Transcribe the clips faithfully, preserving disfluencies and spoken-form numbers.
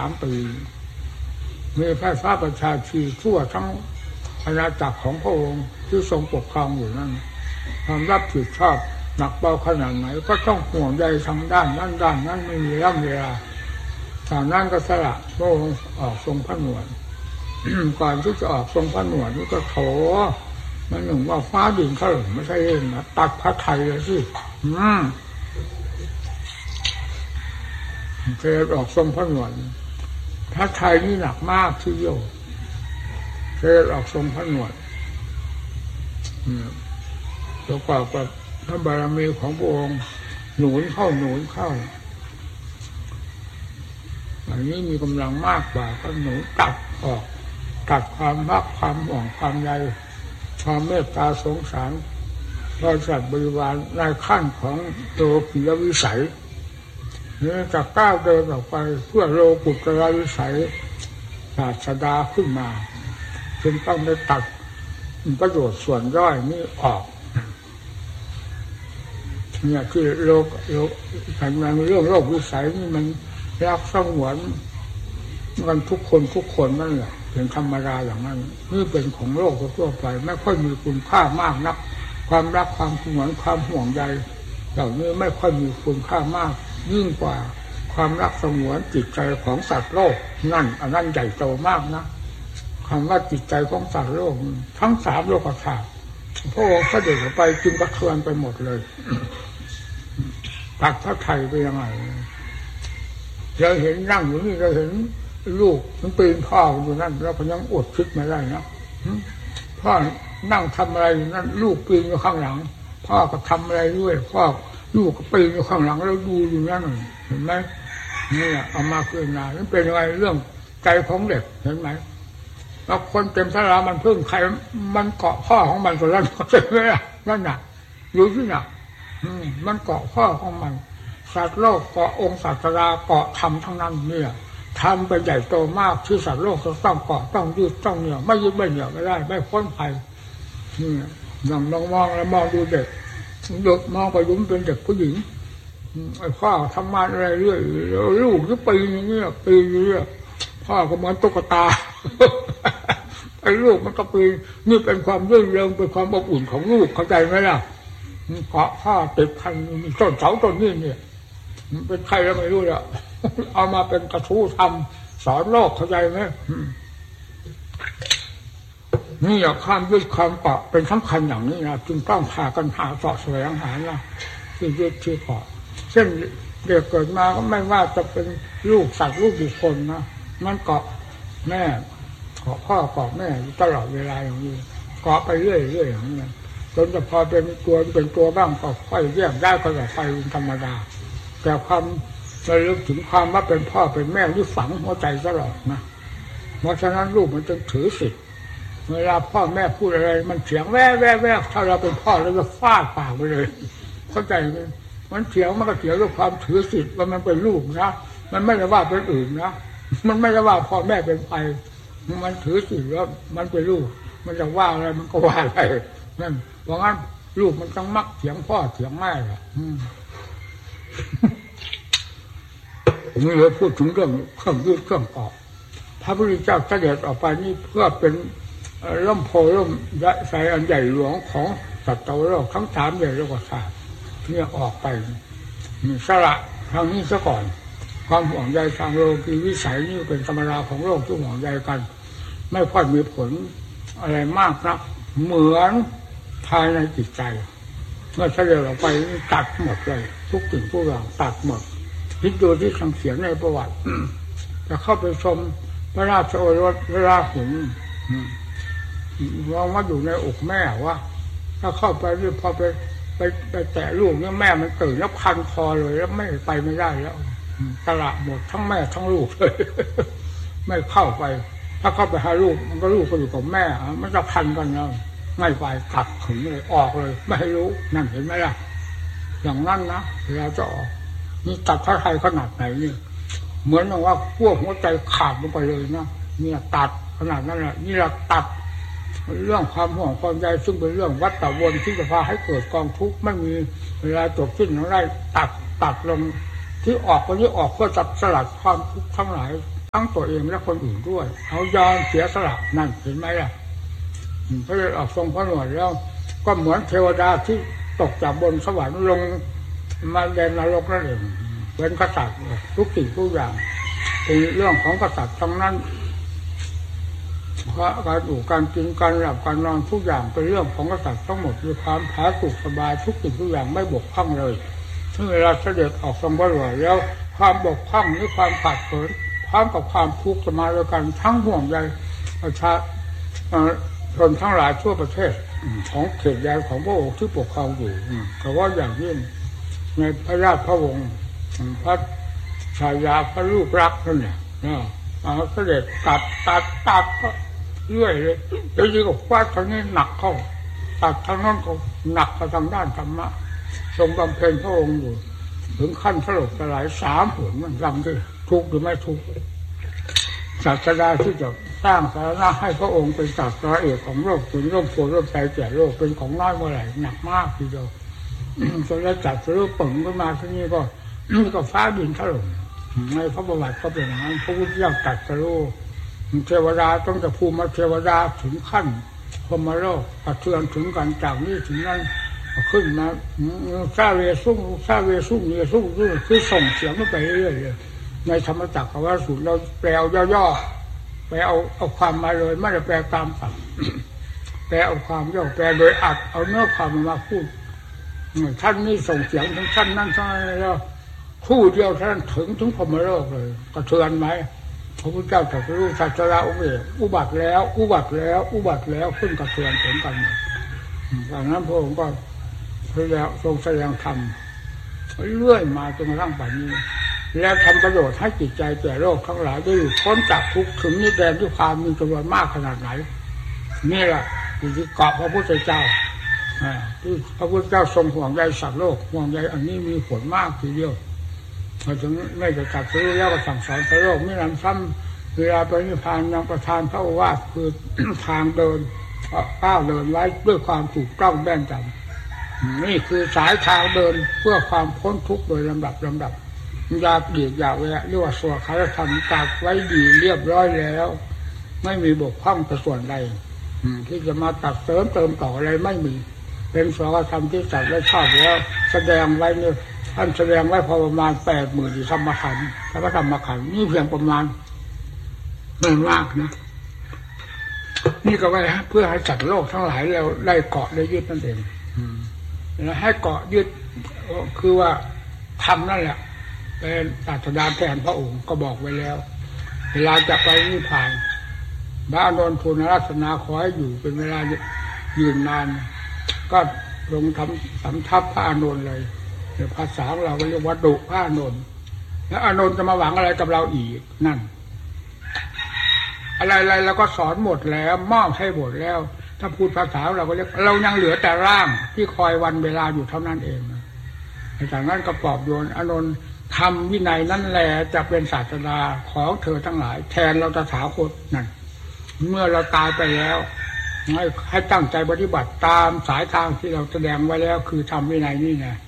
ามปีมีพระฟ้าประชาชีทั่วทั้งอาณาจักรของพระองค์ที่ทรงปกครองอยู่นั่นความรับผิดชอบหนักเบาขนาดไหนก็ต้องห่วงใยทางด้านนั้นด้านนั้นไม่มีร่ำเวลาทางนั้นก็สละพระองค์ออกทรงพระนวล ก่อนที่จะออกทรงพระนวลนี่ก็โถมันหนึ่งว่าฟ้าดินถล่มไม่ใช่เองนะตัดพระไทยเลยสิอืมเคยออกทรงพระนวลพระไทยนี่หนักมากที่เดียวเคยออกทรงพระนวลประกอบกับพระบารมีของพระองค์หนุนเข้าหนุนเข้าอันนี้มีกำลังมากกว่าก็หนุนตัดออกตัดความรักความห่วงความใยความเมตตาสงสารบริษัทบริวารในขั้นของโลกิยวิสัยนี่จะก้าวเดินออกไปเพื่อโลกุตระวิสัยศาสดาขึ้นมาจึงต้องได้ตัดประโยชน์ส่วนย่อยนี้ออกเนี่ยที่โลกโลกขันมันเรื่องโลกวิสัยนี่มันรักสงวนกันทุกคนทุกคนนั่นแหละเป็นธรรมดาอย่างนั้นนี่เป็นของโลกทั่วไปไม่ค่อยมีคุณค่ามากนักความรักความสงวนความห่วงใยเหล่านี้ไม่ค่อยมีคุณค่ามากยิ่งกว่าความรักสงวนจิตใจของสัตว์โลกนั่นอันนั้นใหญ่โตมากนะคำว่าจิตใจของสัตว์โลกทั้งสามโลกธาตุพระองค์เสด็จไปจึงกระเทือนไปหมดเลยตักพระไทยไปยังไงเราเห็นนั่งอยู่นี่เราเห็นลูกมันปีนพ่ออยู่นั่นเราก็ยังอดคิดไม่ได้นะพ่อนั่งทำอะไรอยู่นั่นลูกปีนอยู่ข้างหลังพ่อก็ทำอะไรด้วยพ่อลูกก็ปีนอยู่ข้างหลังแล้วดูอยู่นั่นเห็นไหมนี่เอามาคืนนานี่เป็นยังไงเรื่องใจของเด็กเห็นไหมแล้วคนเต็มสลามันพึ่งใครมันเกาะพ่อของมันตัวนั้นก็ใช่ไหมล่ะนั่นน่ะรู้ที่น่ะมันเกาะพ่อของมันสัตว์โลกเกาะองค์ศาสดาเกาะธรรมทั้งนั้นเนี่ยทำไปใหญ่โตมากที่สัตว์โลกจะต้องเกาะต้องยืดต้องเหนี่ยวไม่ยืดไม่เหนี่ยวไม่ได้ไม่พ้นภัยนี่ลองลองมองแล้วมองดูเด็กเด็กมองไปดูมันเป็นเด็กผู้หญิงไอ้พ่อทำงานอะไรเรื่อยลูกก็ปีนอย่างเงี้ยปีนเรื่อยพ่อก็เหมือนตุ๊กตาไอ้ลูกมันก็ปีนนี่เป็นความรื่นเริงเป็นความอบอุ่นของลูกเข้าใจไหมล่ะเกาะพ่อติดพันต้นเสาต้นนี้เนี่ยมันเป็นใครแล้วไม่รู้ละเอามาเป็นกระทู้ทำสอนโลกเข้าใจไหมนี่อย่าข้ามยึดความเกาะเป็นสำคัญอย่างนี้นะจึงต้องพากันหาเสาะแสวงหานะที่ยึดที่เกาะเช่นเด็กเกิดมาก็ไม่ว่าจะเป็นลูกสัตว์ลูกบุคคลนะมันเกาะแม่เกาะพ่อเกาะแม่ตลอดเวลาอย่างนี้เกาะไปเรื่อยๆอย่างนี้จนจะพอเป็นตัวเป็นตัวบ้างก็ค่อยแยกได้ก็แบบไฟธรรมดาแต่ความระลึกถึงความว่าเป็นพ่อเป็นแม่ที่ฝังหัวใจตลอดนะเพราะฉะนั้นลูกมันจึงถือสิทธิ์เวลาพ่อแม่พูดอะไรมันเสียงแว่แว่แว่ถ้าเราเป็นพ่อเราจะฟาดปากไปเลยเข้าใจไหมมันเสียงมันก็เสียงด้วยความถือสิทธิ์ว่ามันเป็นลูกนะมันไม่ได้ว่าเป็นอื่นนะมันไม่ได้ว่าพ่อแม่เป็นใครมันถือสิทธิ์ว่ามันเป็นลูกมันจะว่าอะไรมันก็ว่าไปนั่นเพราะงั้นลูกมันต้องมักเถียงพ่อเถียงแม่อ่ะนี่เราพูดถึงเรื่องเครื่องยืดเครื่องเกาะพระพุทธเจ้าเสด็จออกไปนี่เพื่อเป็นร่มโพล่มใสอันใหญ่หลวงของสัตว์โลกทั้งสามใหญ่โลกธาตุเนี่ยออกไปมีสละทางนี้ซะก่อนความห่วงใยทางโลกีวิสัยนี่เป็นธรรมดาของโลกที่ห่วงใยกันไม่ค่อยมีผลอะไรมากนักเหมือนภายในจิตใจเมื่อเฉลี่ยออกไปตัดหมดเลยทุกสิ่งทุกอย่างตัดหมดพิจารณาที่สังเขียนในประวัติจะเข้าไปชมพระราชโอรสพระราหุลมองว่าอยู่ในอกแม่ว่าถ้าเข้าไปนี่พอไปไปไปแตะลูกเนี่ยแม่มันตื่นแล้วพันคอเลยแล้วไม่ไปไม่ได้แล้วตลาดหมดทั้งแม่ทั้งลูกเลยไม่เข้าไปถ้าเข้าไปหาลูกมันก็ลูกก็อยู่กับแม่มันจะพันกันแล้วไม่ไปตัดขึงเลยออกเลยไม่ให้รู้นั่นเห็นไหมล่ะอย่างนั้นนะเวลาจะออกนี่ตัดพระไทยขนาดไหนนี่เหมือนว่าพวกหัวใจขาดลงไปเลยนะเนี่ยตัดขนาดนั้นแหละนี่เราตัดเรื่องความห่วงความใยซึ่งเป็นเรื่องวัฏฏะวนที่จะพาให้เกิดกองทุกข์ไม่มีเวลาจบสิ้นของได้ตัดตัดลงที่ออกก็ที่ออกเพื่อจับสลัดความทุกข์ทั้งหลายทั้งตัวเองและคนอื่นด้วยเขายอมเสียสละนั่นเห็นไหมล่ะพระเดชออกทรงพระนวดแล้วก็เหมือนเทวดาที่ตกจากบนสวรรค์ลงมาแดนนรกนั่นเองเป็นกษัตริย์ทุกสิ่งทุกอย่างเป็นเรื่องของกษัตริย์ทั้งนั้นเพราะการอยู่การกินการหลับการนอนทุกอย่างเป็นเรื่องของกษัตริย์ทั้งหมดมีความผาสุกสบายทุกสิ่งทุกอย่างไม่บกพร่องเลยซึ่งเวลาเสด็จออกทรงพระนวดแล้วความบกพร่องหรือความขาดเขินพร้อมกับความทุกข์จะมาด้วยกันทั้งห่วงใยประชาชนทั้งหลายทั่วประเทศของเขตแดนของพระองค์ที่ปกครองอยู่แต่ว่าอย่างยิ่งในพระราชพระวงศ์พระชายาพระลูกรักนั่นเนี่ยเอาเสด็จตัดตัดตัดก็เรื่อยเลยแล้วยิ่งกับว่าทางนี้หนักเข้าตัดทางนั้นก็หนักไปทางด้านธรรมะทรงบำเพ็ญพระองค์อยู่ถึงขั้นสลบสลายสามผลมันรำด้วยทุกข์หรือไม่ทุกข์ศาสดาที่จะสร้างสาระให้พระองค์เป็นศาสตราเอกของโลกเป็นโลกโผล่โลกใจแก่โลกเป็นของน้อยเมื่อไหร่หนักมากทีเดียวจนแล้วจัดรูปปึงขึ้นมาที่นี่ก็นี่ก็ฟ้าดินถล่มในพระประวัติก็เป็นอย่างนั้นพระพุทธเจ้าจัดรูปเทวดาต้องจะภูมิเทวดาถึงขั้นพรหมโลกกระเทือนถึงกันจากนี้ถึงนั้นขึ้นมาซาเวสุ่งซาเวสุ่งเนี่ยสุ่งคือส่งเสียงไปเรื่อยๆในธรรมจักรวาสูตรเราแปลย่อๆไปเอาเอาความมาเลยไม่ได้แปลตามศัพท์แปลเอาความย่อแปลโดยอัดเอาเนื้อความมาพูดท่านนี่ส่งเสียงทั้งท่านนั่นท่านแล้วคู่เดียวท่านถึงถึงพรหมโลกเลยกระเทือนไหมพระพุทธเจ้าตรัสรู้ศาสดาองค์เอกอุบัติแล้วอุบัติแล้วอุบัติแล้วขึ้นกระเทือนถึงกันดังนั้นพระองค์ก็พระแล้วทรงแสดงธรรมเรื่อยมาจนกระทั่งปัจจุบันแล้วทำประโยชน์ให้จิตใจแก่โลกทั้งหลายได้หลุดพ้นจากทุกข์ถึงนิแดนด้วยความมีจำนวนมากขนาดไหนนี่แหละที่เกาะพระพุทธเจ้าที่พระพุทธเจ้าทรงห่วงใยสัตว์โลกห่วงใยอันนี้มีผลมากทีเดียวพอถึงไม่จะตัดสู้แล้วก็สั่งสอนสัตว์โลกไม่นำซ้ำเวลาไปนิพพานยังประทานพระโอวาทคือทางเดินก้าวเดินไว้ด้วยความถูกต้องแม่นยำนี่คือสายทางเดินเพื่อความพ้นทุกข์โดยลำดับลำดับยาเดียดยาแวะเรียกว่าสวดคารธรรมตัดไว้ดีเรียบร้อยแล้วไม่มีบกพร่องแต่ส่วนใดที่จะมาตัดเสริมเติมต่ออะไรไม่มีเป็นสวดคารธรรมที่ตัดไว้ชอบแล้วแสดงไว้เนี่ยท่านแสดงไว้พอประมาณแปดหมื่นธรรมขันธ์พระธรรมขันธ์นี่เพียงประมาณไม่มากนะนี่ก็ไว้เพื่อให้จัดโลกทั้งหลายแล้วได้เกาะได้ยึดนั่นเองแล้วให้เกาะยึดคือว่าทำนั่นแหละเป็นศาสดาแทนพระองค์ก็บอกไว้แล้วเวลาจะไปนิพพานพระอานนท์ภูณรัตนาขอให้อยู่เป็นเวลายืนนานก็ลงทำสำทับพระอานนท์เลยภาษาของเราก็เรียกว่าดุพระอานนท์แล้วอานนท์จะมาหวังอะไรกับเราอีกนั่นอะไรๆเราก็สอนหมดแล้วมอบให้หมดแล้วถ้าพูดภาษาเราก็เรียกเรายังเหลือแต่ร่างที่คอยวันเวลาอยู่เท่านั้นเองจากนั้นก็ปลอบโยนอานนท์ทำวินัยนั่นแหละจะเป็นศาสดาของเธอทั้งหลายแทนเราตถาคตนั่นเมื่อเราตายไปแล้วให้ให้ตั้งใจปฏิบัติตามสายทางที่เราแสดงไว้แล้วคือทำวินัยนี่นะ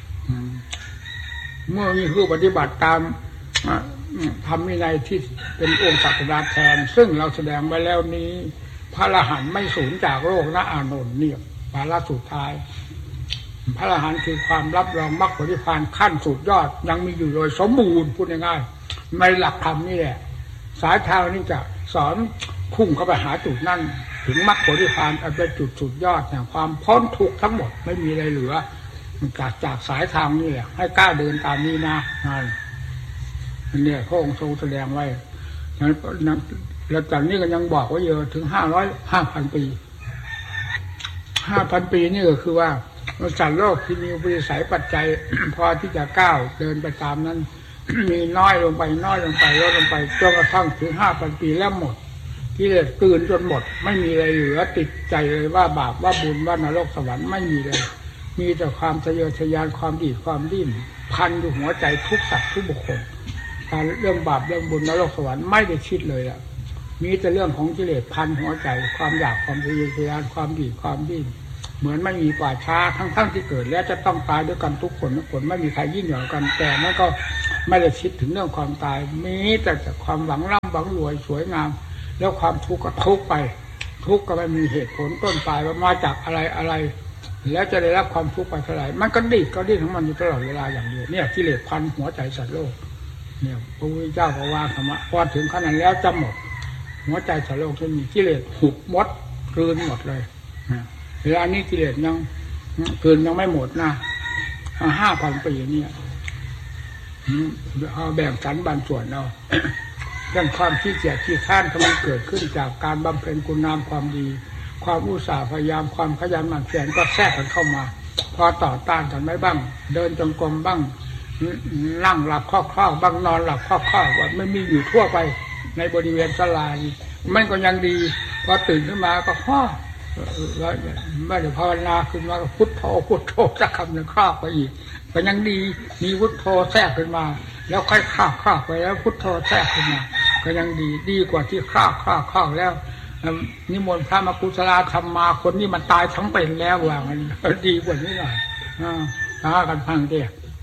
เมื่อมีผู้ปฏิบัติตามทำวินัยที่เป็นองค์ศาสดาแทนซึ่งเราแสดงไว้แล้วนี้พระอรหันต์ไม่สูญจากโลกนะอานนท์เนี่ยวาระสุดท้ายพระอรหันต์คือความรับรองมรรคผลนิพพานขั้นสุดยอดยังมีอยู่โดยสมบูรณ์พูดง่ายๆในหลักธรรมนี่แหละสายทางนี้จะสอนพุ่งเข้าไปหาจุดนั่นถึงมรรคผลนิพพานเป็นจุดสุดยอดแห่งความพ้นทุกข์ทั้งหมดไม่มีอะไรเหลือจากจากสายทางนี่แหละให้กล้าเดินตามนี้นะนั่นเนี่ยพระองค์ทรงแสดงไว้แล้วจากนี้ก็ยังบอกว่าเยอะถึงห้าร้อยห้าพันปีห้าพันปีนี่ก็คือว่าสัตว์โลกที่มีอุปนิสัยปัจจัยพอที่จะก้าวเดินไปตามนั้นมีน้อยลงไปน้อยลงไปลดลงไปจนกระทั่งถึงห้าพันปีแล้วหมดที่เลยตื่นจนหมดไม่มีอะไรเหลือติดใจเลยว่าบาปว่าบุญว่านรกสวรรค์ไม่มีเลยมีแต่ความทะเยอทะยานความดีความดิ้นพันอยู่หัวใจทุกสัตว์ทุกบุคคลการเรื่องบาปเรื่องบุญนรกสวรรค์ไม่ได้คิดเลยอ่ะมีแต่เรื่องของกิเลสพันหัวใจความอยากความทะเยอทะยานความดีความดิ้นเหมือนไม่มีป่าช้าทั้งๆที่เกิดแล้วจะต้องตายด้วยกันทุกคนทุกคนไม่มีใครยิ่งเหนือกันแต่นั่นก็ไม่ได้คิดถึงเรื่องความตายมีแต่แต่ความหวังร่ำหวังรวยสวยงามแล้วความทุกข์ก็ทุกข์ไปทุกข์ก็ไม่มีเหตุผลต้นปลายว่ามาจากอะไรอะไรแล้วจะได้รับความทุกข์ไปเท่าไหร่มันก็ดิ้นก็ดิ้นของมันอยู่ตลอดเวลาอย่างเดียวเนี่ยกิเลสพันหัวใจสัตว์โลกเนี่ยพระพุทธเจ้าก็ว่าธรรมะพอถึงขนาดแล้วจะหมดหัวใจสัตว์โลกที่มีกิเลสหุบมดกลืนหมดเลยเวลานี้กิเลสยังกลืนยังไม่หมดนะห้าพันปีเนี่ยเอาแบ่งสรรบางส่วนเอาเรื่องความขี้เกียจขี้ข้านที่มันเกิดขึ้นจากการบำเพ็ญคุณงามความดีความอุตสาห์พยายามความขยันหมั่นเพียรก็แทรกกันเข้ามาพอต่อต้านกันไม่บ้างเดินจงกรมบ้างนั่งหลับคล่องๆบ้างนอนหลับคล่องๆว่าไม่มีอยู่ทั่วไปในบริเวณศาลามันก็ยังดีพอตื่นขึ้นมาก็ฮ่อแล้วไม่ได้ภาวนาขึ้นมาก็พุทโธพุทโธสักคำหนึ่งครอบไปอีกก็ยังดีมีพุทโธแทรกขึ้นมาแล้วค่อยครอบครอบไปแล้วพุทโธแทรกขึ้นมาก็ยังดีดีกว่าที่ครอบครอบครอบแล้วนิมนต์พระมากุศลธรรมมาคนนี้มันตายทั้งเป็นแล้วว่ามันดีกว่านี้หน่อยอ่าท้ากันพังเดีย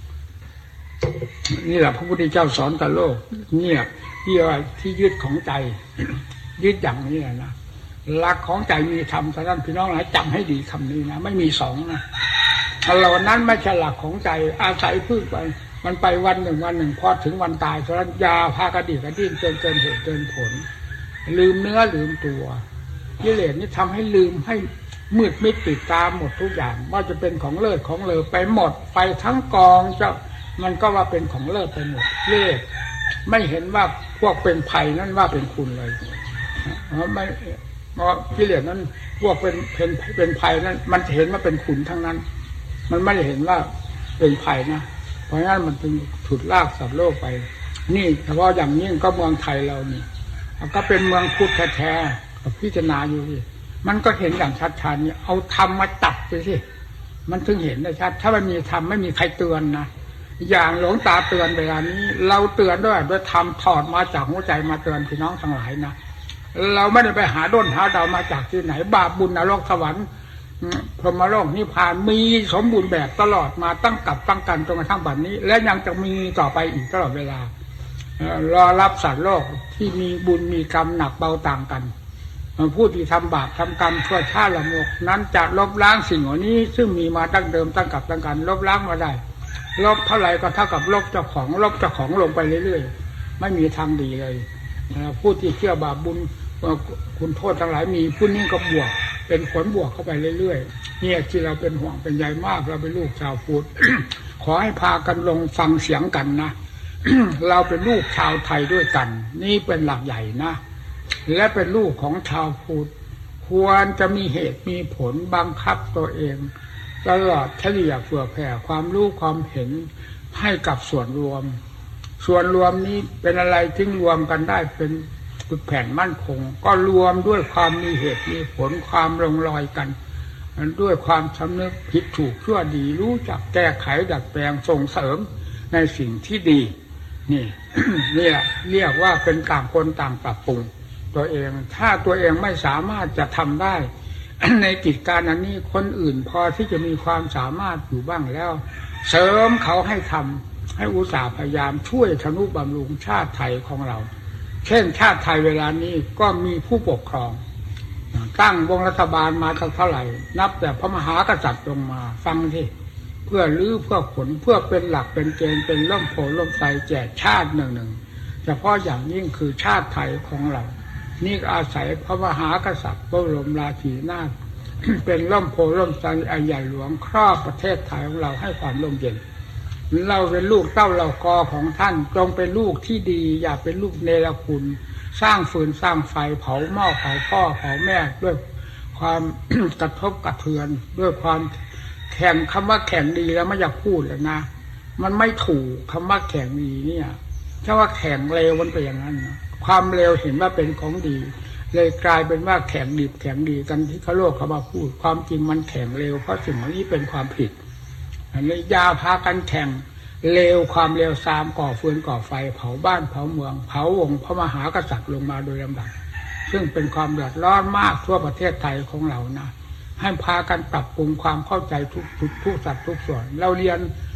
นี่แหละพระพุทธเจ้าสอนกับโลกเนี่ยที่ว่าที่ยึดของใจยึดอย่างนี้แหละนะหลักของใจมีธรรมท่านพี่น้องหลายจำให้ดีคำนี้นะไม่มีสองนะเรานั้นไม่ใช่หลักของใจอาศัยพึ่งไปมันไปวันหนึ่งวันหนึ่งพอถึงวันตายฉะนั้นยาพากระดิกกระดิ้นเกินเกินเหตุเกินผลลืมเนื้อลืมตัวกิเลสนี่ทำให้ลืมให้มืดมิดปิดตาหมดทุกอย่างว่าจะเป็นของเลิศของเลอไปหมดไปทั้งกองเจ้ามันก็ว่าเป็นของเลิศไปหมดเลิศไม่เห็นว่าพวกเป็นภัยนั่นว่าเป็นคุณเลยไม่เพราะกิเลสนั้นพวกเป็นเป็นเป็นภัยนั้นมันเห็นว่าเป็นคุณทั้งนั้นมันไม่ได้เห็นว่าเป็นภัยนะเพราะงั้นมันจึงฉุดลากสัตว์โลกไปนี่เฉพาะอย่างยิ่งก็เมืองไทยเรานี่ก็เป็นเมืองพุทธแท้ๆพิจารณาอยู่ดิมันก็เห็นอย่างชัดๆนี่เอาธรรมมาตัดไปสิมันถึงเห็นได้ชัดถ้ามันมีธรรมไม่มีใครเตือนนะอย่างหลวงตาเตือนเวลานี้เราเตือนด้วยด้วยธรรมถอดมาจากหัวใจมาเตือนพี่น้องทั้งหลายนะเราไม่ได้ไปหาด้นหาดาวมาจากที่ไหนบาปบุญนรกสวรรค์พรหมโลกนิพพานมีสมบูรณ์แบบตลอดมาตั้งกับตั้งกันจนกระทั่งบัดนี้และยังจะมีต่อไปอีกตลอดเวลารอรับสัตว์โลกที่มีบุญมีกรรมหนักเบาต่างกันผู้ที่ทำบาปทำกรรมชั่วช้าละโมกนั้นจะลบล้างสิ่งเหล่านี้ซึ่งมีมาตั้งเดิมตั้งกับตั้งกันลบล้างมาได้ลบเท่าไหร่ก็เท่ากับลบเจ้าของลบเจ้าของลงไปเรื่อยๆไม่มีทางดีเลยผู้ที่เชื่อบาปบุญคุณโทษทั้งหลายมีผู้นี้ก็บวกเป็นผลบวกเข้าไปเรื่อยๆนี่ที่เราเป็นห่วงเป็นใยมากเราเป็นลูกชาวพุทธ ขอให้พากันลงฟังเสียงกันนะ เราเป็นลูกชาวไทยด้วยกันนี่เป็นหลักใหญ่นะและเป็นลูกของชาวพุทธควรจะมีเหตุมีผลบังคับตัวเองตลอดเฉลี่ยเผื่อแผ่ความรู้ความเห็นให้กับส่วนรวมส่วนรวมนี้เป็นอะไรที่รวมกันได้เป็นปึกแผ่นมั่นคงก็รวมด้วยความมีเหตุมีผลความลงรอยกันด้วยความสำนึกผิดถูกชั่วดีรู้จักแก้ไขดัดแปลงส่งเสริมในสิ่งที่ดีนี่ นี่แหละเรียกว่าเป็นต่างคนต่างปรับปรุงตัวเองถ้าตัวเองไม่สามารถจะทำได้ ในกิจการอันนี้คนอื่นพอที่จะมีความสามารถอยู่บ้างแล้วเสริมเขาให้ทำให้อุตสาห์พยายามช่วยทนุบำรุงชาติไทยของเราเช่นชาติไทยเวลานี้ก็มีผู้ปกครองตั้งวงรัฐบาลมาเท่าไหร่นับแต่พระมหากษัตริย์ลงมาฟังที่เพื่อลื้อเพื่อขนเพื่อเป็นหลักเป็นเกณฑ์เป็นล่มโพล่มไทรแจกชาติหนึ่งหนึ่งเฉพาะอย่างยิ่งคือชาติไทยของเรานี่อาศัยพระมหากษัตริย์พระบรมราชินีนาถ เป็นล่มโพล่มไทรอันใหญ่หลวงครอบประเทศไทยของเราให้ความร่มเย็นเราเป็นลูกเต้าเหล่ากอของท่านจงเป็นลูกที่ดีอย่าเป็นลูกเนรคุณสร้างฟืนสร้างไฟเผาหม้อเผาพ่อเผาแม่ด้วยความ กระทบกระเทือนด้วยความแข่งคำว่าแข่งดีแล้วไม่อยากพูดเลยนะมันไม่ถูกคำว่าแข่งดีเนี่ยถ้าว่าแข่งเลวมันเป็นอย่างนั้นนะความเลวเห็นว่าเป็นของดีเลยกลายเป็นว่าแข่งดีแข่งดีกันที่เขาโลกเขามาพูดความจริงมันแข่งเลวเพราะสิ่งนี้เป็นความผิดเลยยาพากันแข่งเลวความเลวซามก่อฟืนก่อไฟเผาบ้านเผาเมืองเผาวงพระมหากษัตริย์ลงมาโดยลำดับซึ่งเป็นความเดือดร้อนมากทั่วประเทศไทยของเรานะให้พากันปรับปรุงความเข้าใจทุกทุกทุกสัตว์ทุกส่วนเราเรียน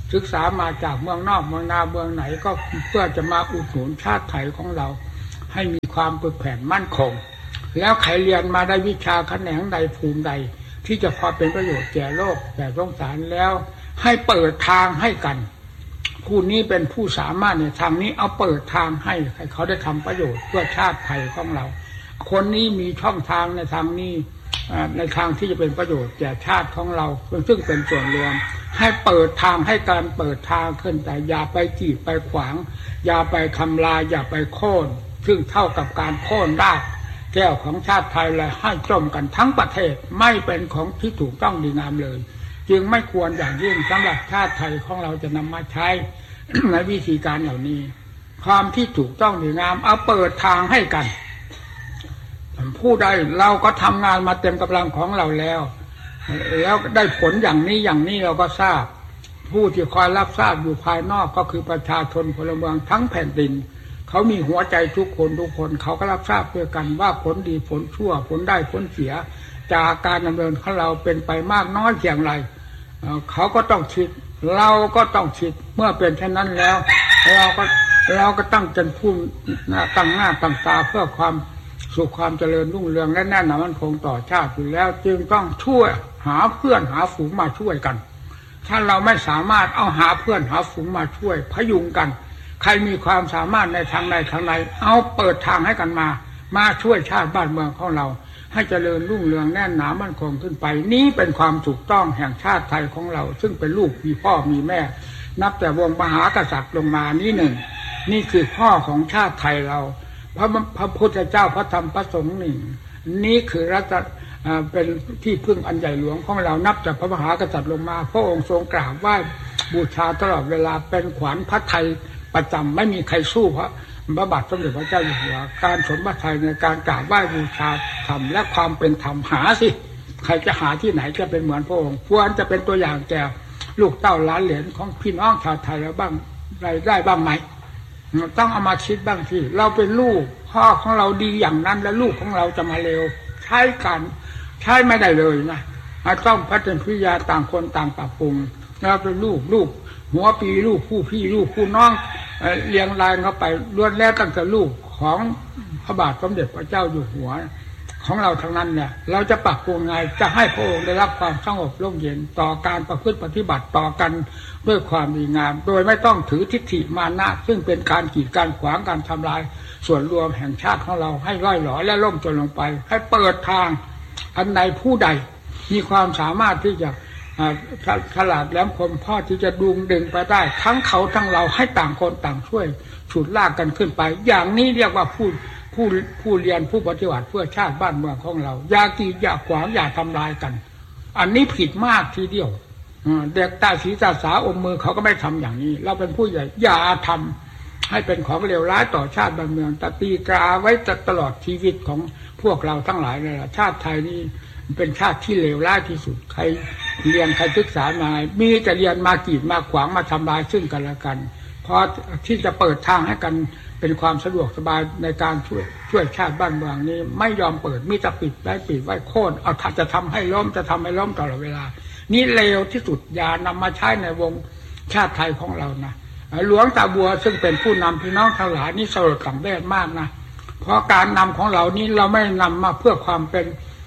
ศึกษามาจากเมืองนอกเมืองนาเมืองไหนก็เพื่อจะมาอุดหนุนชาติไทยของเราให้มีความปึกแผ่นมั่นคงแล้วใครเรียนมาได้วิชาแขนงใดภูมิใดที่จะพอเป็นประโยชน์แก่โลกแก่สงสารแล้วให้เปิดทางให้กันผู้นี้เป็นผู้สามารถในทางนี้เอาเปิดทางให้ให้เขาได้ทำประโยชน์เพื่อชาติไทยของเราคนนี้มีช่องทางในทางนี้ในทางที่จะเป็นประโยชน์แก่ชาติของเราซึ่งเป็นส่วนรวมให้เปิดทางให้การเปิดทางขึ้นแต่อย่าไปกีดไปขวางอย่าไปทำลายอย่าไปโค่นซึ่งเท่ากับการโค่นรากแก้วของชาติไทยเลยให้จมกันทั้งประเทศไม่เป็นของที่ถูกต้องดีงามเลยจึงไม่ควรอย่างยิ่งสำหรับชาติไทยของเราจะนำมาใช้ ในวิธีการเหล่านี้ความที่ถูกต้องดีงามเอาเปิดทางให้กันผู้ใดเราก็ทำงานมาเต็มกำลังของเราแล้วแล้วได้ผลอย่างนี้อย่างนี้เราก็ทราบผู้ที่คอยรับทราบอยู่ภายนอกก็คือประชาชนพลเมืองทั้งแผ่นดินเขามีหัวใจทุกคนทุกคนเขาก็รับทราบด้วยกันว่าผลดีผลชั่วผลได้ผลเสียจากการดำเนินของเราเป็นไปมากน้อยเพียงไรเขาก็ต้องคิดเราก็ต้องคิดเมื่อเป็นเช่นนั้นแล้วเราก็เราก็ตั้งใจพุ่งตั้งหน้าตั้งตาเพื่อความสุขความเจริญรุ่งเรืองและแน่นอนมันคงต่อชาติอยู่แล้วจึงต้องช่วยหาเพื่อนหาฝูงมาช่วยกันถ้าเราไม่สามารถเอาหาเพื่อนหาฝูงมาช่วยพยุงกันใครมีความสามารถในทางใดทางใดเอาเปิดทางให้กันมามาช่วยชาติบ้านเมืองของเราให้เจริญรุ่งเรืองแน่นหนามั่นคงขึ้นไปนี้เป็นความถูกต้องแห่งชาติไทยของเราซึ่งเป็นลูกมีพ่อมีแม่นับแต่วงมหากษัตริย์ลงมานี้หนึ่งนี่คือพ่อของชาติไทยเราพระพระพุทธเจ้าพระธรรมพระสงฆ์หนึ่งนี่คือรัฐเป็นที่พึ่งอันใหญ่หลวงของเรานับจากพระมหากษัตริย์ลงมาพระองค์ทรงกราบไหว้บูชาตลอดเวลาเป็นขวัญพระไทยประจำไม่มีใครสู้พระพระบาทสมเด็จพระเจ้าอยู่หัวการสนพระไทยในการกราบไหว้บูชาธรรมและความเป็นธรรมหาสิใครจะหาที่ไหนจะเป็นเหมือนพระองค์ควรจะเป็นตัวอย่างแก่ลูกเต้าล้านเหลนของพี่น้องชาวไทยแล้วบ้างไรได้บ้างไหมต้องเอามาคิดบ้างที่เราเป็นลูกพ่อของเราดีอย่างนั้นแล้วลูกของเราจะมาเลวใช้กันใช้ไม่ได้เลยนะต้องพัฒนาพิยาต่างคนต่างปรับปรุงเราเป็นลูกลูกหัวปีลูกผู้พี่ลูกผู้น้องเลี้ยงรายเข้าไปล้วนแล้วตั้งแต่ลูกของพระบาทสมเด็จพระเจ้าอยู่หัวของเราทั้งนั้นเนี่ยเราจะปรับปรุงไงจะให้พระองค์ได้รับความสงบร่มเย็นต่อการประพฤติปฏิบัติต่อกันด้วยความดีงามโดยไม่ต้องถือทิฏฐิมานะซึ่งเป็นการกีดการขวางการทำลายส่วนรวมแห่งชาติของเราให้ร่อยหลอและล่มจมลงไปให้เปิดทางอันใดผู้ใดมีความสามารถที่จะฉลาดแหลมคมพอที่จะดึงดึงไปได้ทั้งเขาทั้งเราให้ต่างคนต่างช่วยฉุดลากกันขึ้นไปอย่างนี้เรียกว่าผู้ผู้ผู้เรียนผู้ปฏิบัติเพื่อชาติบ้านเมืองของเราอย่ากีดอย่าขวางอย่าทำลายกันอันนี้ผิดมากทีเดียวเด็กตาสีตาสาอมมือเขาก็ไม่ทำอย่างนี้เราเป็นผู้ใหญ่อย่าทำให้เป็นของเลวร้ายต่อชาติบ้านเมืองตตีกาไว้ตลอดชีวิตของพวกเราทั้งหลายเลยชาติไทยนี่เป็นชาติที่เลวร้ายที่สุดใครเรียนใครศึกษามามีแต่เรียนมากีดมาขวางมาทำลายซึ่งกันและกันเพราะที่จะเปิดทางให้กันเป็นความสะดวกสบายในการช่วยช่วยชาติบ้านเมืองนี้ไม่ยอมเปิดมีแต่ปิดไว้ปิดไว้โค่นเอาถ้าจะทำให้ล้มจะทำให้ล้มตลอดเวลานี่เลวที่สุดอย่านำมาใช้ในวงชาติไทยของเรานะหลวงตาบัวซึ่งเป็นผู้นำพี่น้องทั้งหลายนี่สลดสังเวชมากนะเพราะการนำของเรานี้เราไม่นำมาเพื่อความเป็น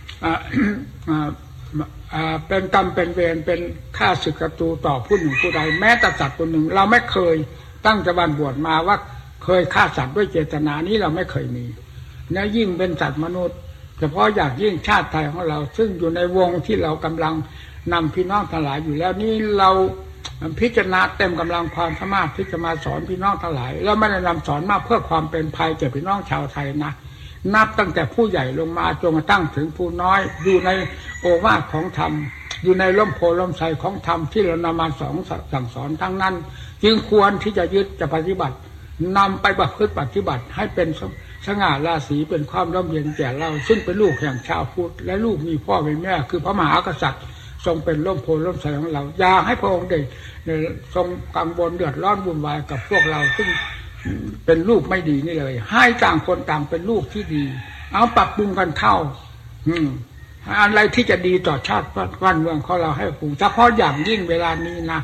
เป็นกรรมเป็นเวรเป็นฆ่าศึกศัตรูต่อผู้หนึ่งผู้ใดแม้แต่สัตว์ตัวหนึ่งเราไม่เคยตั้งแต่วันบวชมาว่าเคยฆ่าสัตว์ด้วยเจตนานี้เราไม่เคยมีและยิ่งเป็นสัตว์มนุษย์เฉพาะอย่างยิ่งชาติไทยของเราซึ่งอยู่ในวงที่เรากำลังนำพี่น้องทั้งหลายอยู่แล้วนี่เราพิจารณาเต็มกำลังความสามารถที่จะมาสอนพี่น้องทั้งหลายแล้วไม่ได้นำสอนมาเพื่อความเป็นภัยแก่พี่น้องชาวไทยนะนับตั้งแต่ผู้ใหญ่ลงมาจนกระทั่งถึงผู้น้อยอยู่ในโอวาทของธรรมอยู่ในร่มโพล่มไทรของธรรมที่เรานำมาสอนสั่งสอนทั้งนั้นจึงควรที่จะยึดจะปฏิบัตินำไปประพฤติปฏิบัติให้เป็นสง่าราศีเป็นความร่มเย็นแก่เราซึ่งเป็นลูกแห่งชาวพุทธและลูกมีพ่อมีแม่คือพระมหากษัตริย์ทรงเป็นร่มโพล่มไทรของเราอย่าให้พระองค์ได้ทรงกังวลเดือดร้อนวุ่นวายกับพวกเราซึ่งเป็นลูกไม่ดีนี่เลยให้ต่างคนต่างเป็นลูกที่ดีเอาปรับปรุงกันเข้าอืมอะไรที่จะดีต่อชาติบ้านเมืองของเราให้ปรุงเฉพาะอย่างยิ่งเวลานี้นะ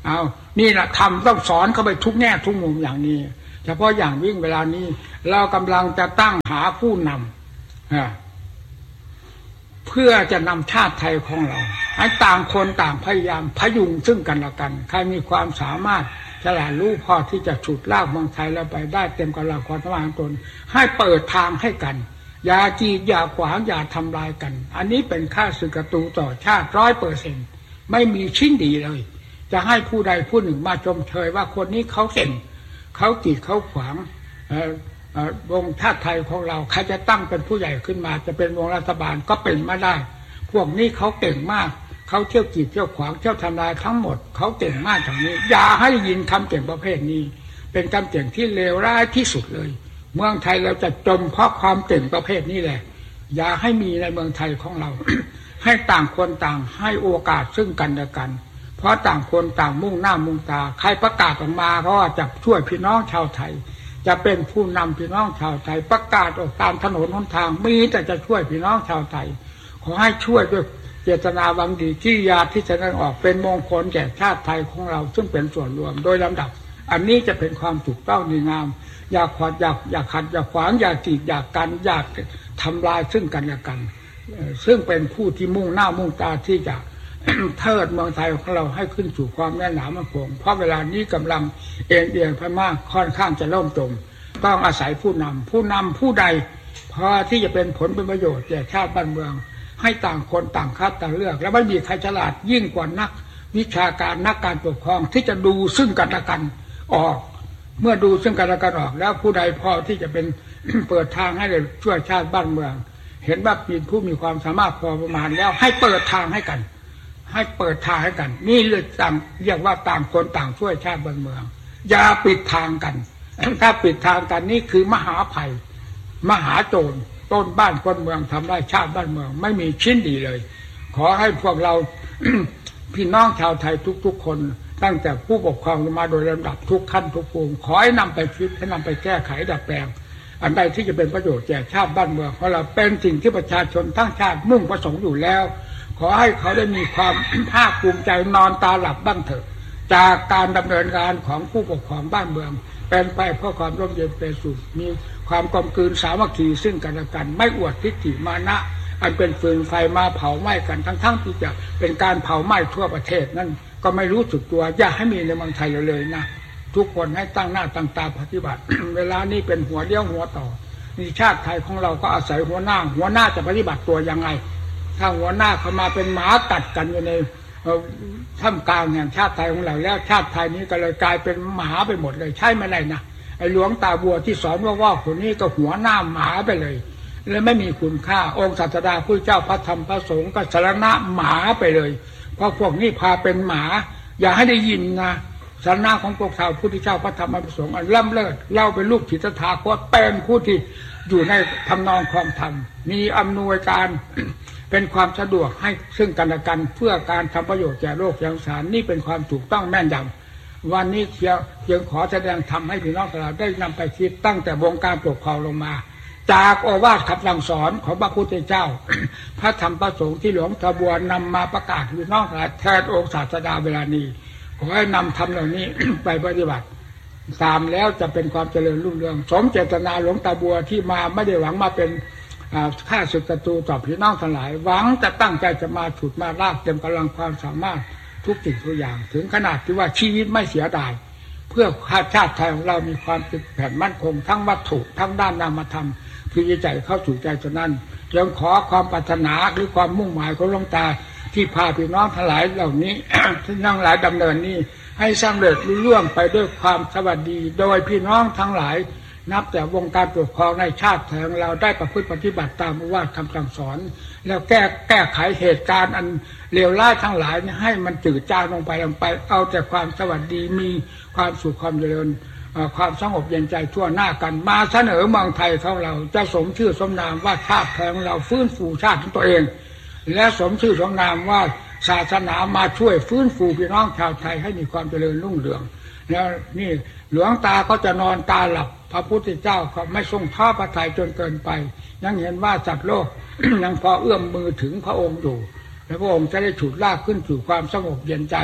เอานี่แหละธรรมต้องสอนเข้าไปทุกแง่ทุกมุมอย่างนี้เฉพาะอย่างวิ่งเวลานี้เรากำลังจะตั้งหาผู้นำเพื่อจะนำชาติไทยของเราให้ต่างคนต่างพยายามพยุงซึ่งกันและกันใครมีความสามารถฉลาดรู้พอที่จะฉุดลากเมืองไทยเราไปได้เต็มกำลังความสามารถของตนให้เปิดทางให้กันอย่าจีบอย่าขวางอย่าทำลายกันอันนี้เป็นข้าศึกศัตรูต่อชาติร้อยเปอร์เซ็นต์ไม่มีชิ้นดีเลยจะให้ผู้ใดผู้หนึ่งมาชมเชยว่าคนนี้เขาเก่งเขากีดเขาขวางวงชาติไทยของเราใครจะตั้งเป็นผู้ใหญ่ขึ้นมาจะเป็นวงรัฐบาลก็เป็นไม่ได้พวกนี้เขาเก่งมากเขาเที่ยวกีดเที่ยวขวางเที่ยวทำลายทั้งหมดเขาเก่งมากอย่างนี้อย่าให้ยินคำเก่งประเภทนี้เป็นคำเก่งที่เลวร้ายที่สุดเลยเมืองไทยเราจะจมเพราะความเก่งประเภทนี้แหละอย่าให้มีในเมืองไทยของเรา ให้ต่างคนต่างให้โอกาสซึ่งกันและกันเพราะต่างคนต่างมุ่งหน้ามุ่งตาใครประกาศออกมาเพราะว่าจะช่วยพี่น้องชาวไทยจะเป็นผู้นำพี่น้องชาวไทยประกาศออกตามถนนหนทางมีแต่จะช่วยพี่น้องชาวไทยขอให้ช่วยด้วยเจตนาหวังดีที่ยาที่แสดงออกเป็นมงคลแก่ชาติไทยของเราซึ่งเป็นส่วนรวมโดยลำดับอันนี้จะเป็นความถูกต้องดีงามอย่าขวางอย่าอย่าขัดอย่าขวางอย่ากีดอย่ากันอย่าทำลายซึ่งกันและกันซึ่งเป็นผู้ที่มุ่งหน้ามุ่งตาที่จะเทิดเมืองไทยของเราให้ขึ้นสู่ความแน่นหนามั่นคงเพราะเวลานี้กำลังเอ็นเอียงไปมากค่อนข้างจะล่มจมต้องอาศัยผู้นำผู้นำผู้ใดพอที่จะเป็นผลเป็นประโยชน์แก่ชาติบ้านเมืองให้ต่างคนต่างคัดต่างเลือกและไม่มีใครฉลาดยิ่งกว่านักวิชาการนักการปกครองที่จะดูซึ่งกันและกันออกเมื่อดูซึ่งกันและกันออกแล้วผู้ใดพอที่จะเป็น เปิดทางให้เลยช่วยชาติบ้านเมืองเห็นว่ามีผู้มีความสามารถพอประมาณแล้วให้เปิดทางให้กันให้เปิดทางให้กันนี่เรียกต่างเรียกว่าต่างคนต่างช่วยชาติบ้านเมืองอย่าปิดทางกันถ้าปิดทางกันนี่คือมหาภัยมหาโจรต้นบ้านคนเมืองทำได้ชาติบ้านเมืองไม่มีชิ้นดีเลยขอให้พวกเรา พี่น้องชาวไทยทุกๆคนตั้งแต่ผู้ปกครองมาโดยลำดับทุกขั้นทุกภูมิขอให้นำไปคิดให้นำไปแก้ไขดัดแปลงอันใดที่จะเป็นประโยชน์แก่ชาติบ้านเมืองเพราะเราเป็นสิ่งที่ประชาชนทั้งชาติมุ่งประสงค์อยู่แล้วขอให้เขาได้มีความ ภาคภูมิใจนอนตาหลับบ้างเถอะจากการดำเนินการของผู้ปกครองบ้านเมืองเป็นไปเพื่อความร่มเย็นเป็นสุขมีความกลมกลืนสามัคคีซึ่งกันและกันไม่อวดทิฏฐิมานะอันเป็นฟืนไฟมาเผาไหม้กันทั้งๆที่จะเป็นการเผาไหม้ทั่วประเทศนั่นก็ไม่รู้สึกตัวอย่าให้มีในเมืองไทยเลยนะทุกคนให้ตั้งหน้าตั้งตาปฏิบัติ เวลานี้เป็นหัวเลี้ยวหัวต่อนี่ชาติไทยของเราก็อาศัยหัวหน้าหัวหน้าจะปฏิบัติตัวยังไงถ้าหัวหน้าเข้ามาเป็นหมากัดกันอยู่ในท่ามกลางแห่งชาติไทยของเราแล้วชาติไทยนี้ก็เลยกลายเป็นหมาไปหมดเลยใช่ไหมไรนะไอ้หลวงตาบัวที่สอนว่าว่าคนนี้ก็หัวหน้าหมาไปเลยเลยไม่มีคุณค่าองค์ศาสดาผู้เจ้าพระธรรมพระสงฆ์ก็สรณะหมาไปเลยเพราะพวกนี้พาเป็นหมาอย่าให้ได้ยินนะสรณะของพวกชาวพุทธเจ้าพระธรรมพระสงฆ์อันล้ำเลิศเล่าเป็นลูกศิษย์ตถาคตเป็นผู้ที่อยู่ในทำนองคลองธรรมมีอำนวยการเป็นความสะดวกให้ซึ่งกันและกันเพื่อการทำประโยชน์แก่โลกแก่สงสารนี่เป็นความถูกต้องแม่นยำวันนี้เพียงเพียงขอแสดงธรรมให้พี่น้องเราได้นำไปคิดตั้งแต่วงการปกครองลงมาจากโอวาทคำสั่งสอนของพระพุทธเจ้าพระธรรมพระสงฆ์ที่หลวงตาบัวนำมาประกาศพี่น้องเราแทนองค์ศาสดาเวลานี้ขอให้นำธรรมเหล่านี้ ไปปฏิบัติตามแล้วจะเป็นความเจริญรุ่งเรืองสมเจตนาหลวงตาบัวที่มาไม่ได้หวังมาเป็นข้าศึกศัตรูต่อพี่น้องทั้งหลายหวังจะตั้งใจจะมาฉุดมาลากเต็มกำลังความสามารถทุกสิ่งทุกอย่างถึงขนาดที่ว่าชีวิตไม่เสียดายเพื่อชาติไทยของเรามีความแผ่นมั่นคงทั้งวัตถุทั้งด้านนามธรรมคือใจเข้าสู่ใจฉะนั้นยังขอความปรารถนาหรือความมุ่งหมายของหลวงตาที่พาพี่น้องทั้งหลายเหล่านี้ที่ทั้งหลายดำเนินนี้ให้สำเร็จรุ่งเรืองไปด้วยความสวัสดีโดยพี่น้องทั้งหลายนับแต่วงการปกครองในชาติของเราได้ประพฤติปฏิบัติตามโอวาทคำสั่งสอนแล้วแก้แก้ไขเหตุการณ์อันเลวร้ายทั้งหลายให้มันจืดจางลงไปลงไปเอาแต่ความสวัสดีมีความสุขความเจริญความสงบเย็นใจทั่วหน้ากันมาเสนอเมืองไทยของเราจะสมชื่อสมนามว่าชาติของเราฟื้นฟูชาติของตัวเองและสมชื่อสมนามว่าศาสนามาช่วยฟื้นฟูพี่น้องชาวไทยให้มีความเจริญรุ่งเรืองแล้วนี่หลวงตาก็จะนอนตาหลับพระพุทธเจ้าเขาไม่ทรงท้อพระทัยจนเกินไปยังเห็นว่าจัดโลก ยังพอเอื้อมมือถึงพระองค์อยู่และพระองค์จะได้ฉุดลากขึ้นสู่ความสงบเย็นใจ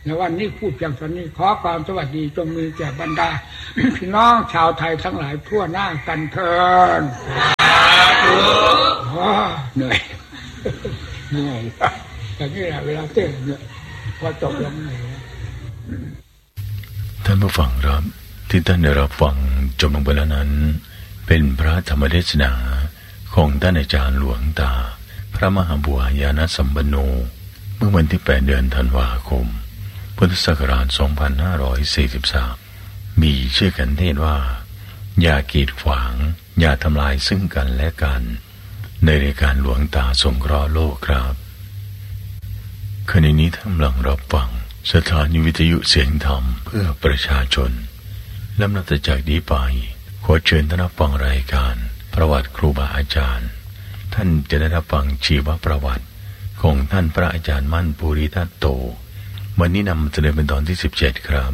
ในวันนี้พูดเพียงเท่านี้ขอความสวัสดีจงมีแก่บรรดาพี่น้องชาวไทยทั้งหลายทั่วหน้ากันเถิดเหนื่อยเหนื่อยแต่นี่แหละเวลาเต้นเนี่ยพอจบแล้วเหนื่อยท่านผู้ฟังครับที่ท่านได้รับฟังจบลงไปแล้วนั้นเป็นพระธรรมเทศนาของท่านอาจารย์หลวงตาพระมหาบัวยานสัมปันโนเมื่อวันที่แปดเดือนธันวาคมพุทธศักราชสองพันห้าร้อยสี่สิบสามมีชื่อกันเทศว่าอย่ากีดขวางอย่าทำลายซึ่งกันและกันในรายการหลวงตาสงเคราะห์โลกครับขณะนี้ท่านกำลังรับฟังสถานีวิทยุเสียงธรรมเพื่อประชาชนลำดับจากนี้ไปขอเชิญท่านรับฟังรายการประวัติครูบาอาจารย์ท่านจะได้รับฟังชีวประวัติของท่านพระอาจารย์มั่นภูริทัตโตวันนี้นำเสนอเป็นตอนที่สิบเจ็ดครับ